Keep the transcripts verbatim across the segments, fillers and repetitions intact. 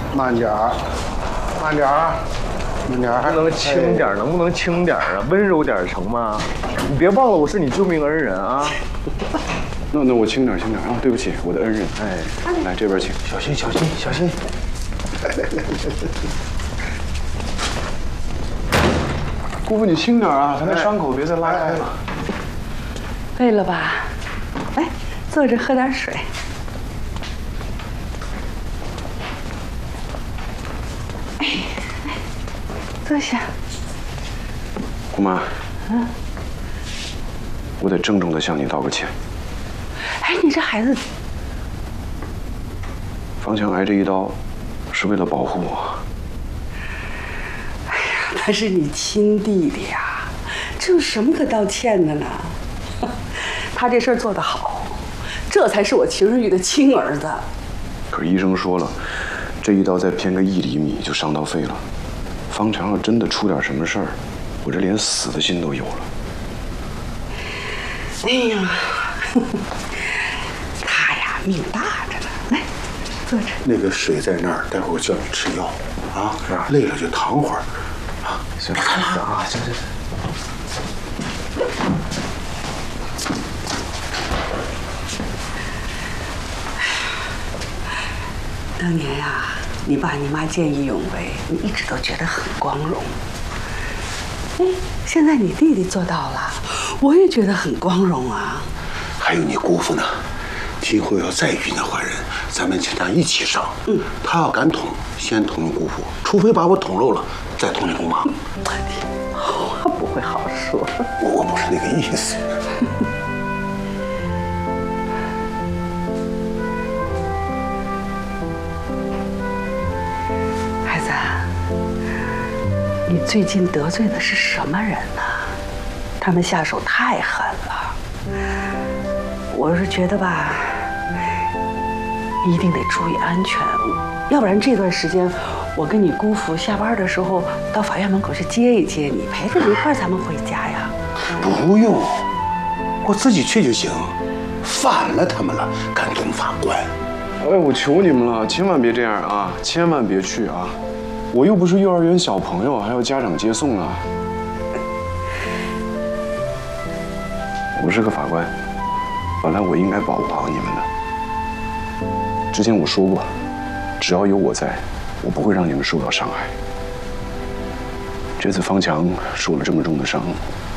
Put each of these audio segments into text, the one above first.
慢点儿，慢点儿，慢点儿。 能不能轻点儿？能不能轻点儿啊？温柔点儿成吗？你别忘了我是你救命恩人啊！ 那那我轻点，轻点啊！对不起，我的恩人。哎，来这边请。 小心，小心，小心！ 姑父，你轻点啊，他那伤口别再拉开了。 累了吧？来，坐着喝点水。哎，坐下。 姑妈。嗯。我得郑重的向你道个歉。 哎，你这孩子， 方强挨这一刀，是为了保护我。 哎呀，他是你亲弟弟呀，这有什么可道歉的呢？他这事儿做得好，这才是我秦润玉的亲儿子。 可是医生说了，这一刀再偏个一厘米就伤到肺了。方强要真的出点什么事儿，我这连死的心都有了。 哎呀，他呀命大着呢。来，坐着。 那个水在那儿，待会儿我叫你吃药啊。累了就躺会儿啊。 行行行啊，行行行。 当年呀，你爸你妈见义勇为，你一直都觉得很光荣。哎，现在你弟弟做到了，我也觉得很光荣啊。 还有你姑父呢，今后要再遇那坏人，咱们请他一起上。嗯，他要敢捅，先捅你姑父，除非把我捅漏了，再捅你姑妈。 话不会好说。 我我不是那个意思。 孩子，你最近得罪的是什么人呢？他们下手太狠了。我是觉得吧，一定得注意安全，要不然这段时间，我跟你姑父下班的时候到法院门口去接一接你，陪着你一块儿咱们回家呀。 不用，我自己去就行。反了他们了，敢动法官。 哎，我求你们了，千万别这样啊！千万别去啊！我又不是幼儿园小朋友，还要家长接送啊！我是个法官，本来我应该保护好你们的。之前我说过，只要有我在，我不会让你们受到伤害。这次方强受了这么重的伤，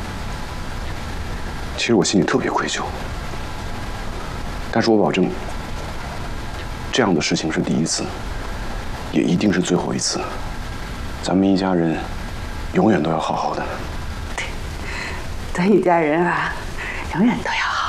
其实我心里特别愧疚。但是我保证，这样的事情是第一次，也一定是最后一次。咱们一家人永远都要好好的。 咱一家人啊，永远都要好。